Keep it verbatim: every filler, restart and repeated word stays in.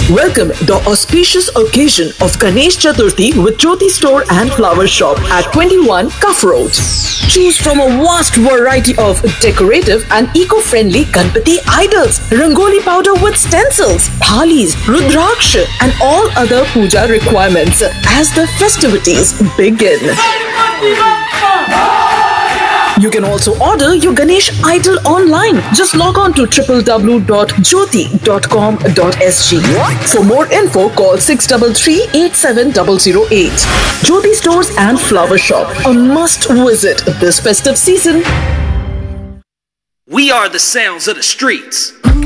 Welcome the auspicious occasion of Ganesh Chaturthi with Jyoti Store and Flower Shop at twenty-one Cuff Road. Choose from a vast variety of decorative and eco-friendly Ganpati idols, Rangoli powder with stencils, thalis, Rudraksha and all other puja requirements as the festivities begin. You can also order your Ganesh idol online. Just log on to w w w dot jyoti dot com dot s g. For more info, call six three three, eight seven zero zero eight. Jyoti Stores and Flower Shop, a must visit this festive season. We are the sounds of the streets.